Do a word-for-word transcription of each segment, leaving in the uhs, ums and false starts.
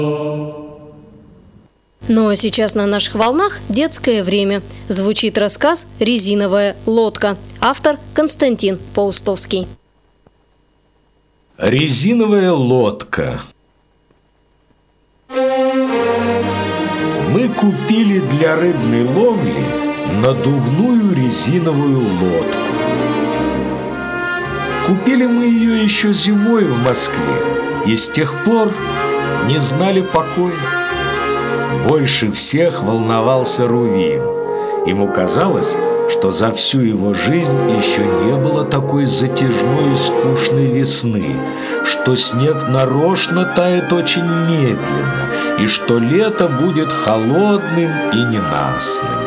Ну а сейчас на наших волнах детское время. Звучит рассказ «Резиновая лодка». Автор Константин Паустовский. Резиновая лодка. Мы купили для рыбной ловли надувную резиновую лодку. Купили мы ее еще зимой в Москве и с тех пор не знали покоя. Больше всех волновался Рувим. Ему казалось, что за всю его жизнь еще не было такой затяжной и скучной весны, что снег нарочно тает очень медленно, и что лето будет холодным и ненастным.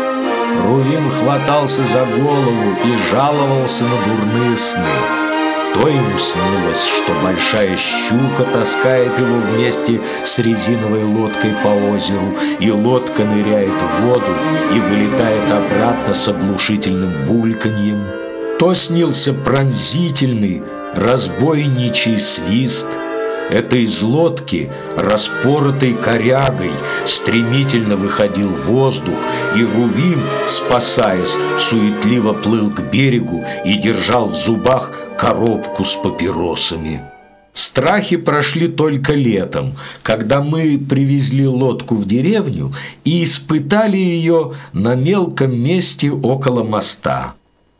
Рувим хватался за голову и жаловался на дурные сны. То ему снилось, что большая щука таскает его вместе с резиновой лодкой по озеру, и лодка ныряет в воду и вылетает обратно с оглушительным бульканьем. То снился пронзительный, разбойничий свист. Это из лодки, распоротой корягой, стремительно выходил воздух, и Рувим, спасаясь, суетливо плыл к берегу и держал в зубах коробку с папиросами. Страхи прошли только летом, когда мы привезли лодку в деревню и испытали ее на мелком месте около моста.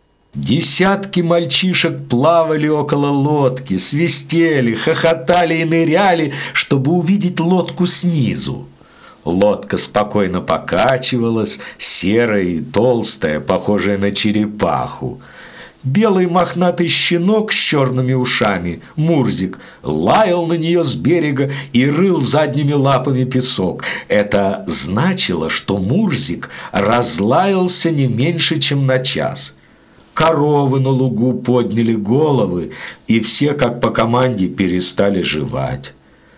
Десятки мальчишек плавали около лодки, свистели, хохотали и ныряли, чтобы увидеть лодку снизу. Лодка спокойно покачивалась, серая и толстая, похожая на черепаху. Белый мохнатый щенок с черными ушами, Мурзик, лаял на нее с берега и рыл задними лапами песок. Это значило, что Мурзик разлаялся не меньше, чем на час. Коровы на лугу подняли головы, и все, как по команде, перестали жевать.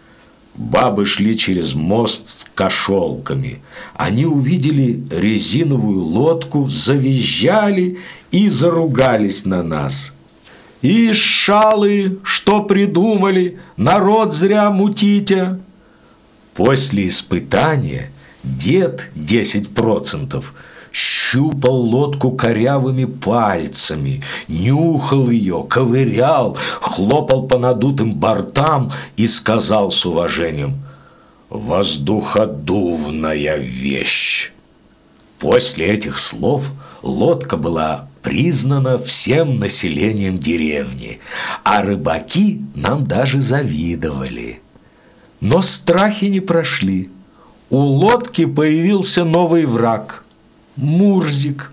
Бабы шли через мост с кошелками. Они увидели резиновую лодку, завизжали и заругались на нас. «Ишь, шалы, что придумали? Народ зря мутите!» После испытания дед десять процентов щупал лодку корявыми пальцами, нюхал ее, ковырял, хлопал по надутым бортам и сказал с уважением: «Воздуходувная вещь». После этих слов лодка была признана всем населением деревни, а рыбаки нам даже завидовали. Но страхи не прошли. У лодки появился новый враг – Мурзик.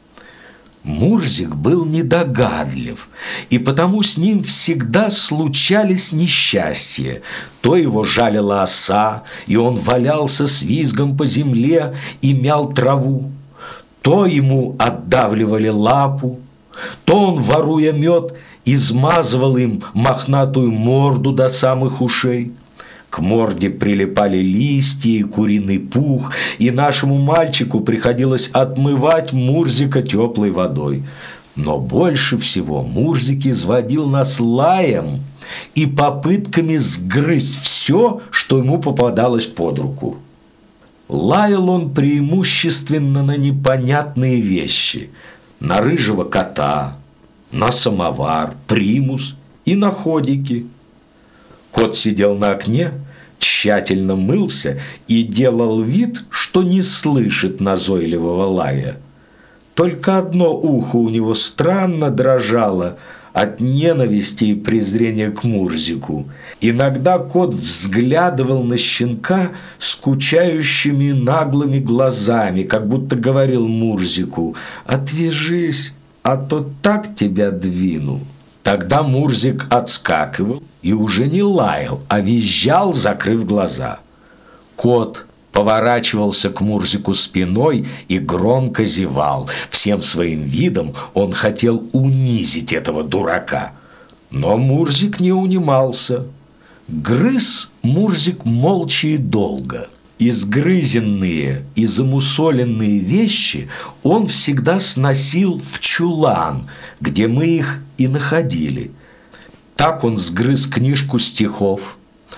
Мурзик был недогадлив, и потому с ним всегда случались несчастья. То его жалила оса, и он валялся с визгом по земле и мял траву, то ему отдавливали лапу, то он, воруя мед, измазывал им мохнатую морду до самых ушей. К морде прилипали листья и куриный пух, и нашему мальчику приходилось отмывать Мурзика теплой водой. Но больше всего Мурзик изводил нас лаем и попытками сгрызть все, что ему попадалось под руку. Лаял он преимущественно на непонятные вещи: на рыжего кота, на самовар, примус и на ходики. Кот сидел на окне, тщательно мылся и делал вид, что не слышит назойливого лая. Только одно ухо у него странно дрожало от ненависти и презрения к Мурзику. Иногда кот взглядывал на щенка скучающими наглыми глазами, как будто говорил Мурзику: «Отвяжись, а то так тебя двину». Тогда Мурзик отскакивал и уже не лаял, а визжал, закрыв глаза. Кот поворачивался к Мурзику спиной и громко зевал. Всем своим видом он хотел унизить этого дурака. Но Мурзик не унимался. Грыз Мурзик молча и долго. Изгрызенные и замусоленные вещи он всегда сносил в чулан, где мы их и находили. Так он сгрыз книжку стихов,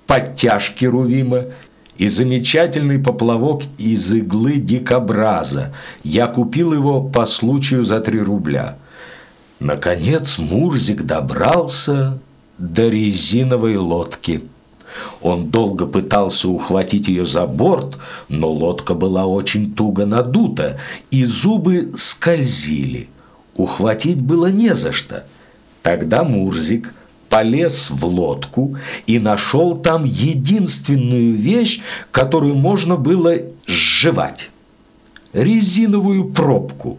подтяжки Рувима и замечательный поплавок из иглы дикобраза. Я купил его по случаю за три рубля. Наконец Мурзик добрался до резиновой лодки. Он долго пытался ухватить ее за борт, но лодка была очень туго надута, и зубы скользили. Ухватить было не за что. Тогда Мурзик полез в лодку и нашел там единственную вещь, которую можно было сживать – резиновую пробку.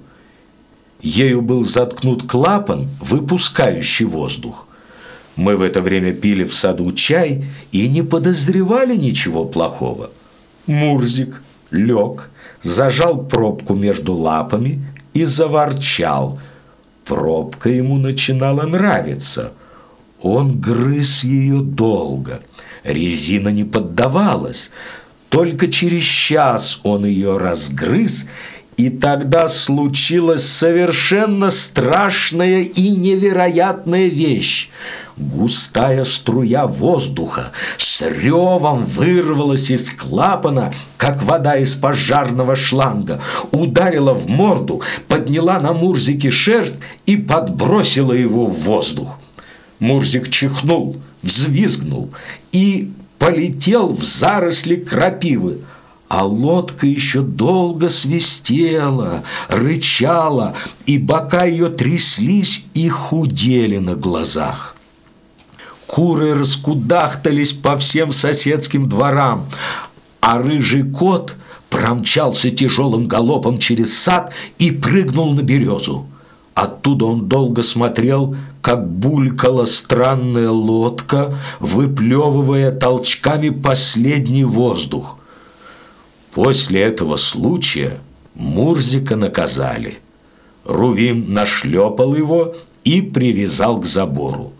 Ею был заткнут клапан, выпускающий воздух. Мы в это время пили в саду чай и не подозревали ничего плохого. Мурзик лег, зажал пробку между лапами и заворчал. Пробка ему начинала нравиться. Он грыз ее долго. Резина не поддавалась. Только через час он ее разгрыз, и тогда случилась совершенно страшная и невероятная вещь. Густая струя воздуха с ревом вырвалась из клапана, как вода из пожарного шланга, ударила в морду, подняла на Мурзике шерсть и подбросила его в воздух. Мурзик чихнул, взвизгнул и полетел в заросли крапивы. А лодка еще долго свистела, рычала, и бока ее тряслись и худели на глазах. Куры раскудахтались по всем соседским дворам, а рыжий кот промчался тяжелым галопом через сад и прыгнул на березу. Оттуда он долго смотрел, как булькала странная лодка, выплевывая толчками последний воздух. После этого случая Мурзика наказали. Рувим нашлепал его и привязал к забору.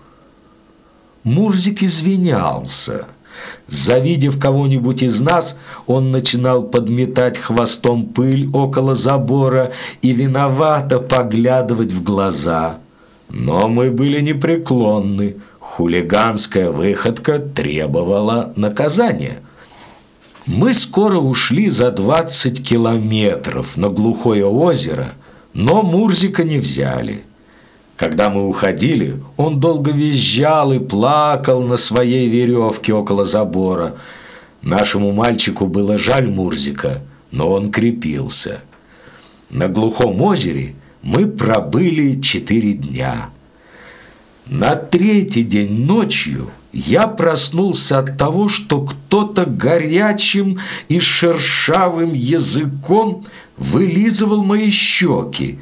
Мурзик извинялся. Завидев кого-нибудь из нас, он начинал подметать хвостом пыль около забора и виновато поглядывать в глаза. Но мы были непреклонны. Хулиганская выходка требовала наказания. Мы скоро ушли за двадцать километров на глухое озеро, но Мурзика не взяли. Когда мы уходили, он долго визжал и плакал на своей веревке около забора. Нашему мальчику было жаль Мурзика, но он крепился. На глухом озере мы пробыли четыре дня. На третий день ночью я проснулся от того, что кто-то горячим и шершавым языком вылизывал мои щеки.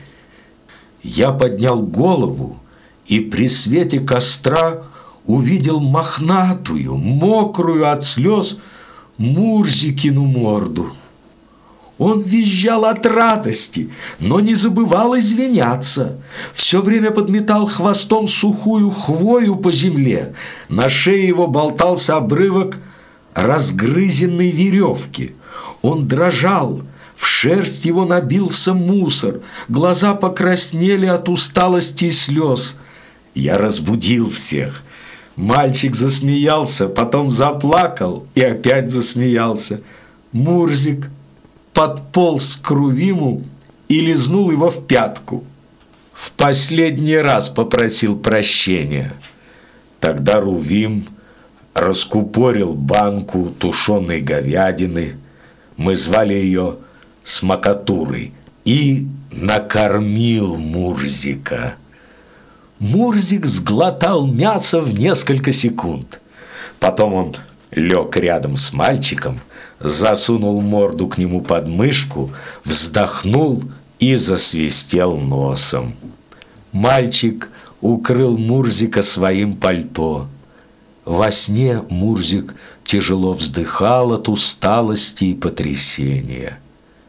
Я поднял голову и при свете костра увидел мохнатую, мокрую от слез Мурзикину морду. Он визжал от радости, но не забывал извиняться. Все время подметал хвостом сухую хвою по земле. На шее его болтался обрывок разгрызенной веревки. Он дрожал, в шерсть его набился мусор, глаза покраснели от усталости и слез. Я разбудил всех. Мальчик засмеялся, потом заплакал и опять засмеялся. Мурзик подполз к Рувиму и лизнул его в пятку. В последний раз попросил прощения. Тогда Рувим раскупорил банку тушеной говядины, мы звали ее Смакатурой, и накормил Мурзика. Мурзик сглотал мясо в несколько секунд. Потом он лег рядом с мальчиком, засунул морду к нему под мышку, вздохнул и засвистел носом. Мальчик укрыл Мурзика своим пальто. Во сне Мурзик тяжело вздыхал от усталости и потрясения.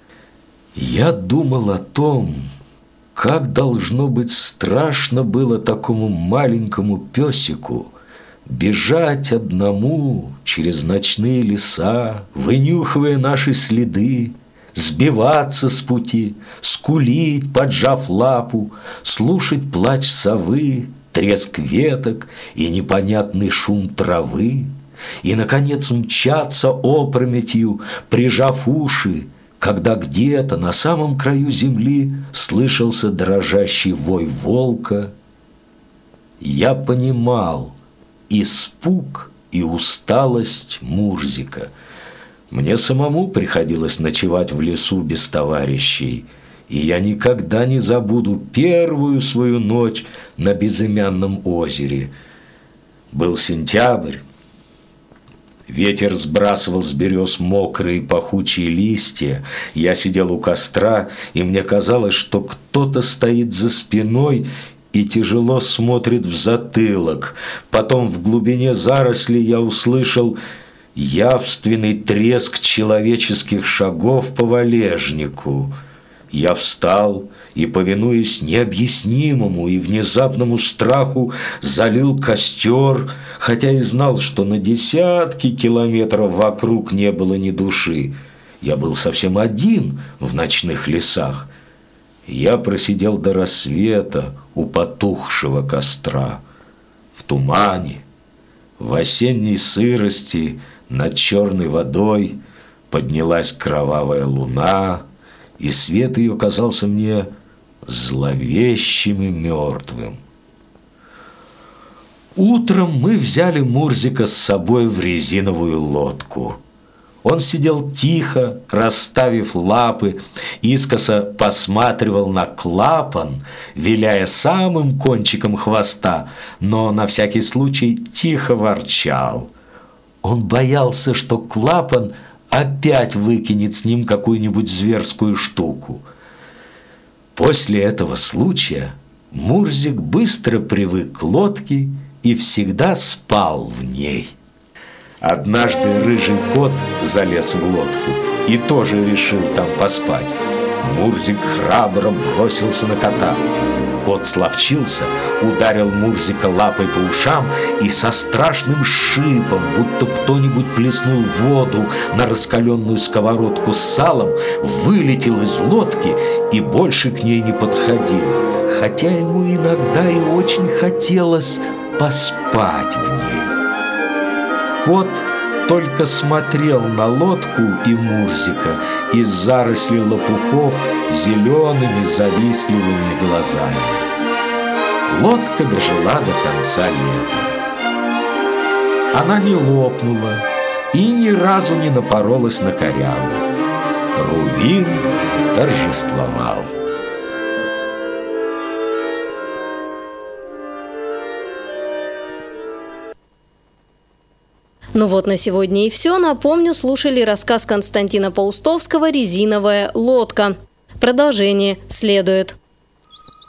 Я думал о том, как должно быть страшно было такому маленькому песику бежать одному через ночные леса, вынюхивая наши следы, сбиваться с пути, скулить, поджав лапу, слушать плач совы, треск веток и непонятный шум травы, и, наконец, мчаться опрометью, прижав уши, когда где-то на самом краю земли слышался дрожащий вой волка. Я понимал испуг и усталость Мурзика. Мне самому приходилось ночевать в лесу без товарищей, и я никогда не забуду первую свою ночь на безымянном озере. Был сентябрь. Ветер сбрасывал с берез мокрые пахучие листья. Я сидел у костра, и мне казалось, что кто-то стоит за спиной и тяжело смотрит в затылок. Потом в глубине зарослей я услышал явственный треск человеческих шагов по валежнику. Я встал и, повинуясь необъяснимому и внезапному страху, залил костер, хотя и знал, что на десятки километров вокруг не было ни души. Я был совсем один в ночных лесах. Я просидел до рассвета у потухшего костра. В тумане, в осенней сырости над черной водой поднялась кровавая луна, и свет ее казался мне зловещим и мертвым. Утром мы взяли Мурзика с собой в резиновую лодку. Он сидел тихо, расставив лапы, искоса посматривал на клапан, виляя самым кончиком хвоста, но на всякий случай тихо ворчал. Он боялся, что клапан опять выкинет с ним какую-нибудь зверскую штуку. После этого случая Мурзик быстро привык к лодке и всегда спал в ней. Однажды рыжий кот залез в лодку и тоже решил там поспать. Мурзик храбро бросился на кота. Кот словчился, ударил Мурзика лапой по ушам и со страшным шипом, будто кто-нибудь плеснул воду на раскаленную сковородку с салом, вылетел из лодки и больше к ней не подходил, хотя ему иногда и очень хотелось поспать в ней. Кот только смотрел на лодку и Мурзика из зарослей лопухов зелеными завистливыми глазами. Лодка дожила до конца лета. Она не лопнула и ни разу не напоролась на корягу. Рувим торжествовал. Ну вот на сегодня и все. Напомню, слушали рассказ Константина Паустовского «Резиновая лодка». Продолжение следует.